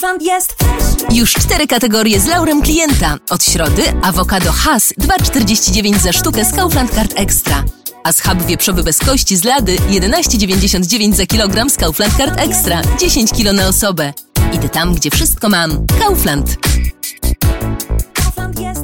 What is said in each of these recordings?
Kaufland jest. Już 4 kategorie z laurem klienta. Od środy awokado Hass 2,49 za sztukę z Kaufland Card Extra. A schab wieprzowy bez kości z Lady 11,99 za kilogram z Kaufland Card Extra. 10 kg na osobę. Idę tam, gdzie wszystko mam. Kaufland. Kaufland jest.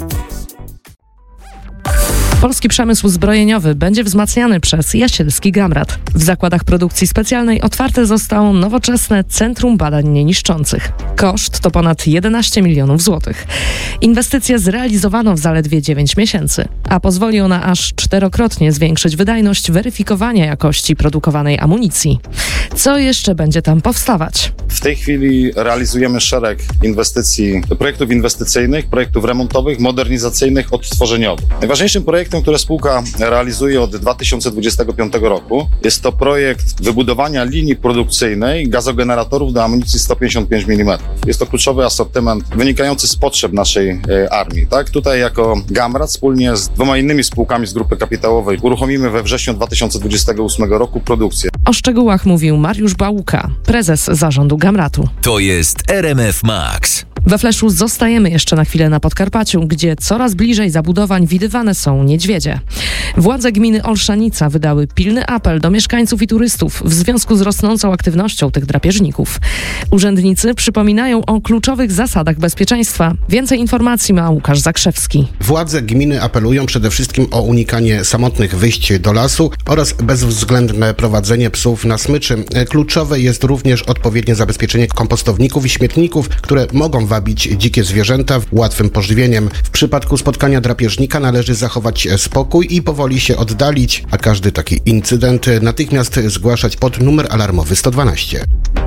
Polski przemysł zbrojeniowy będzie wzmacniany przez Jasielski Gamrat. W zakładach produkcji specjalnej otwarte zostało nowoczesne Centrum Badań Nieniszczących. Koszt to ponad 11 milionów złotych. Inwestycję zrealizowano w zaledwie 9 miesięcy, a pozwoli ona aż 4-krotnie zwiększyć wydajność weryfikowania jakości produkowanej amunicji. Co jeszcze będzie tam powstawać? W tej chwili realizujemy szereg inwestycji, projektów inwestycyjnych, projektów remontowych, modernizacyjnych, odtworzeniowych. Najważniejszym projektem, który spółka realizuje od 2025 roku, jest to projekt wybudowania linii produkcyjnej gazogeneratorów do amunicji 155 mm. Jest to kluczowy asortyment wynikający z potrzeb naszej armii. Tak? Tutaj jako Gamrat wspólnie z 2 innymi spółkami z grupy kapitałowej uruchomimy we wrześniu 2028 roku produkcję. O szczegółach mówił Mariusz Bałuka, prezes zarządu Gamratu. To jest RMF Max. We Fleszu zostajemy jeszcze na chwilę na Podkarpaciu, gdzie coraz bliżej zabudowań widywane są niedźwiedzie. Władze gminy Olszanica wydały pilny apel do mieszkańców i turystów w związku z rosnącą aktywnością tych drapieżników. Urzędnicy przypominają o kluczowych zasadach bezpieczeństwa. Więcej informacji ma Łukasz Zakrzewski. Władze gminy apelują przede wszystkim o unikanie samotnych wyjść do lasu oraz bezwzględne prowadzenie psów na smyczy. Kluczowe jest również odpowiednie zabezpieczenie kompostowników i śmietników, które mogą wabić dzikie zwierzęta łatwym pożywieniem. W przypadku spotkania drapieżnika należy zachować spokój i powoli się oddalić, a każdy taki incydent natychmiast zgłaszać pod numer alarmowy 112.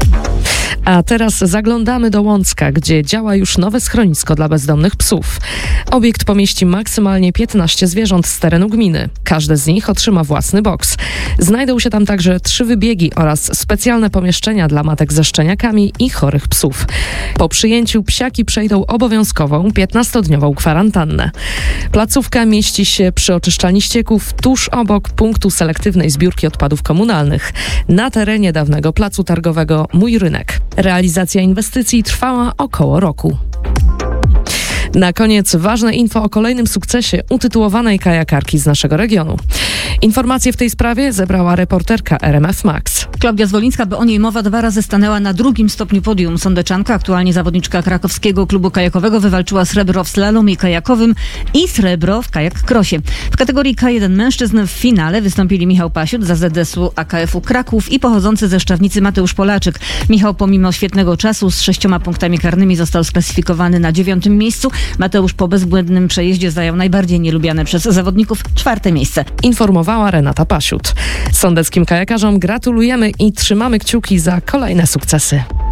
A teraz zaglądamy do Łącka, gdzie działa już nowe schronisko dla bezdomnych psów. Obiekt pomieści maksymalnie 15 zwierząt z terenu gminy. Każde z nich otrzyma własny boks. Znajdą się tam także 3 wybiegi oraz specjalne pomieszczenia dla matek ze szczeniakami i chorych psów. Po przyjęciu psiaki przejdą obowiązkową 15-dniową kwarantannę. Placówka mieści się przy oczyszczalni ścieków tuż obok punktu selektywnej zbiórki odpadów komunalnych na terenie dawnego placu targowego Mój Rynek. Realizacja inwestycji trwała około roku. Na koniec ważne info o kolejnym sukcesie utytułowanej kajakarki z naszego regionu. Informacje w tej sprawie zebrała reporterka RMF Max. Klaudia Zwolińska, by o niej mowa, 2 razy stanęła na 2. stopniu podium. Sądeczanka, aktualnie zawodniczka krakowskiego klubu kajakowego, wywalczyła srebro w slalomie kajakowym i srebro w kajak-krosie. W kategorii K1 mężczyzn w finale wystąpili Michał Pasiut z AZS-u AKF-u Kraków i pochodzący ze Szczawnicy Mateusz Polaczyk. Michał pomimo świetnego czasu z 6 punktami karnymi został sklasyfikowany na 9. miejscu. Mateusz po bezbłędnym przejeździe zajął najbardziej nielubiane przez zawodników 4. miejsce. Informowała Renata Pasiut. Sądeckim kajakarzom gratulujemy i trzymamy kciuki za kolejne sukcesy.